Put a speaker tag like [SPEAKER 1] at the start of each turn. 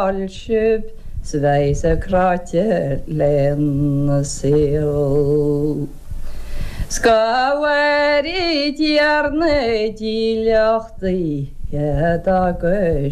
[SPEAKER 1] Galskjøp, Sveisekratje, Lensil. Skauer i tjerne, Tiljakti, Dager